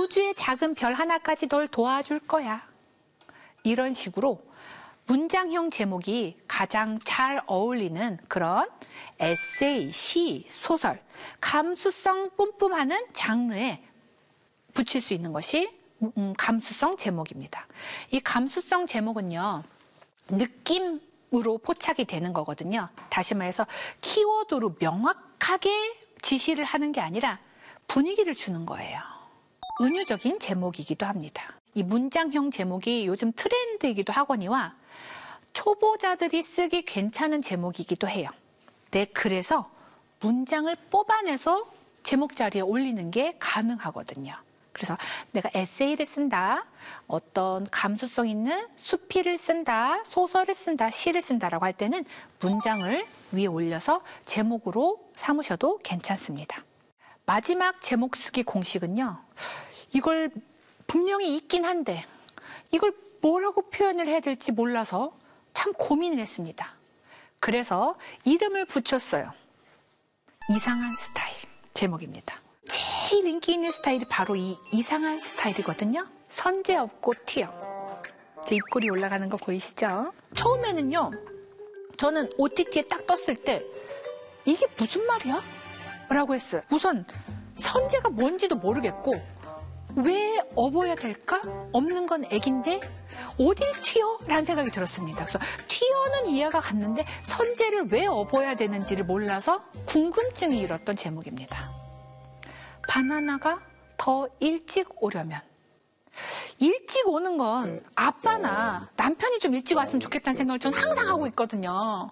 우주의 작은 별 하나까지 널 도와줄 거야. 이런 식으로 문장형 제목이 가장 잘 어울리는 그런 에세이, 시, 소설, 감수성 뿜뿜하는 장르에 붙일 수 있는 것이 감수성 제목입니다. 이 감수성 제목은요, 느낌으로 포착이 되는 거거든요. 다시 말해서 키워드로 명확하게 지시를 하는 게 아니라 분위기를 주는 거예요. 은유적인 제목이기도 합니다. 이 문장형 제목이 요즘 트렌드이기도 하거니와 초보자들이 쓰기 괜찮은 제목이기도 해요. 네, 그래서 문장을 뽑아내서 제목 자리에 올리는 게 가능하거든요. 그래서 내가 에세이를 쓴다, 어떤 감수성 있는 수필을 쓴다, 소설을 쓴다, 시를 쓴다라고 할 때는 문장을 위에 올려서 제목으로 삼으셔도 괜찮습니다. 마지막 제목 쓰기 공식은요, 이걸 분명히 있긴 한데 이걸 뭐라고 표현을 해야 될지 몰라서 참 고민을 했습니다. 그래서 이름을 붙였어요. 이상한 스타일 제목입니다. 제일 인기 있는 스타일이 바로 이 이상한 스타일이거든요. 선재 없고 튀어. 제 입꼬리 올라가는 거 보이시죠? 처음에는요, 저는 OTT에 딱 떴을 때 이게 무슨 말이야? 라고 했어요. 우선 선재가 뭔지도 모르겠고 왜 업어야 될까? 없는 건 애긴데 어딜 튀어? 라는 생각이 들었습니다. 그래서 튀어는 이해가 갔는데 선재를 왜 업어야 되는지를 몰라서 궁금증이 일었던 제목입니다. 바나나가 더 일찍 오려면, 일찍 오는 건 아빠나 남편이 좀 일찍 왔으면 좋겠다는 생각을 저는 항상 하고 있거든요.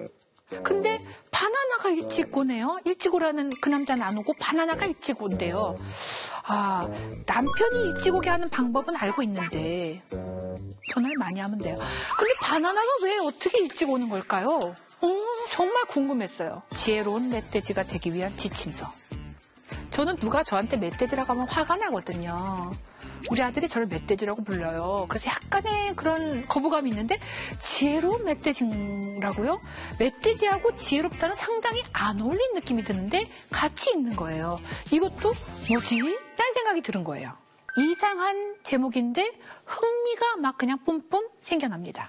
근데 바나나가 일찍 오네요. 일찍 오라는 그 남자는 안 오고 바나나가 일찍 온대요. 아, 남편이 일찍 오게 하는 방법은 알고 있는데 전화를 많이 하면 돼요. 근데 바나나가 왜 어떻게 일찍 오는 걸까요? 정말 궁금했어요. 지혜로운 멧돼지가 되기 위한 지침서. 저는 누가 저한테 멧돼지라고 하면 화가 나거든요. 우리 아들이 저를 멧돼지라고 불러요. 그래서 약간의 그런 거부감이 있는데 지혜로운 멧돼지라고요? 멧돼지하고 지혜롭다는 상당히 안 어울리는 느낌이 드는데 같이 있는 거예요. 이것도 뭐지? 라는 생각이 드는 거예요. 이상한 제목인데 흥미가 막 그냥 뿜뿜 생겨납니다.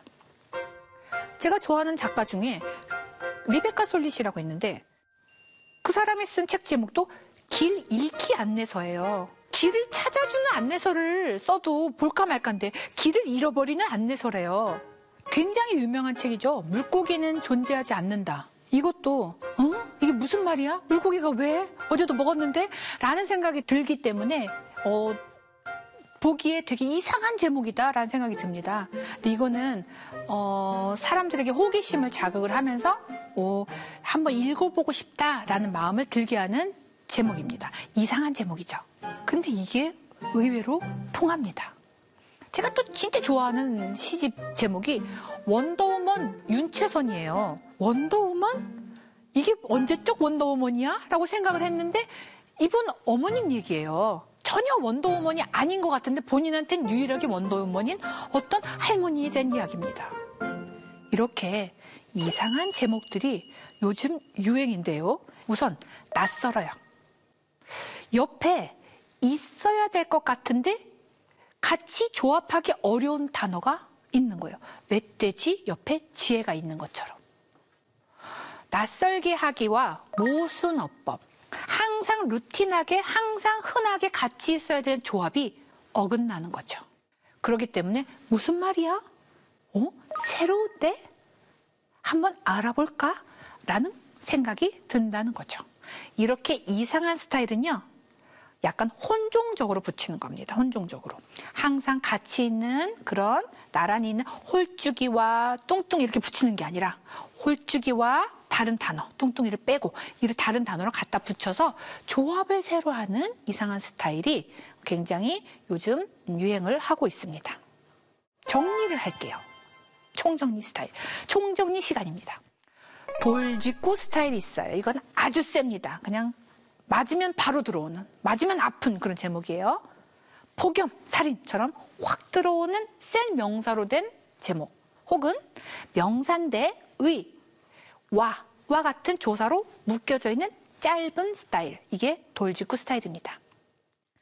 제가 좋아하는 작가 중에 리베카 솔릿이라고 있는데 그 사람이 쓴 책 제목도 길 잃기 안내서예요. 길을 찾아주는 안내서를 써도 볼까 말까인데 길을 잃어버리는 안내서래요. 굉장히 유명한 책이죠. 물고기는 존재하지 않는다. 이것도 이게 무슨 말이야? 물고기가 왜? 어제도 먹었는데? 라는 생각이 들기 때문에 보기에 되게 이상한 제목이다 라는 생각이 듭니다. 근데 이거는 사람들에게 호기심을 자극을 하면서 한번 읽어보고 싶다라는 마음을 들게 하는 제목입니다. 이상한 제목이죠. 근데 이게 의외로 통합니다. 제가 또 진짜 좋아하는 시집 제목이 원더우먼 윤채선이에요. 원더우먼? 이게 언제적 원더우먼이야? 라고 생각을 했는데 이분 어머님 얘기예요. 전혀 원더우먼이 아닌 것 같은데 본인한테는 유일하게 원더우먼인 어떤 할머니에 대한 이야기입니다. 이렇게 이상한 제목들이 요즘 유행인데요. 우선 낯설어요. 옆에 있어야 될 것 같은데 같이 조합하기 어려운 단어가 있는 거예요. 멧돼지 옆에 지혜가 있는 것처럼. 낯설게 하기와 모순어법, 항상 루틴하게, 항상 흔하게 같이 있어야 되는 조합이 어긋나는 거죠. 그렇기 때문에 무슨 말이야? 새로운데? 한번 알아볼까? 라는 생각이 든다는 거죠. 이렇게 이상한 스타일은요, 약간 혼종적으로 붙이는 겁니다. 혼종적으로. 항상 같이 있는 그런 나란히 있는 홀쭉이와 뚱뚱이 이렇게 붙이는 게 아니라 홀쭉이와 다른 단어, 뚱뚱이를 빼고 이를 다른 단어로 갖다 붙여서 조합을 새로 하는 이상한 스타일이 굉장히 요즘 유행을 하고 있습니다. 정리를 할게요. 총정리 스타일. 총정리 시간입니다. 돌직구 스타일이 있어요. 이건 아주 셉니다. 그냥 맞으면 바로 들어오는, 맞으면 아픈 그런 제목이에요. 폭염, 살인처럼 확 들어오는 센 명사로 된 제목. 혹은 명사인데 의, 와 같은 조사로 묶여져 있는 짧은 스타일. 이게 돌직구 스타일입니다.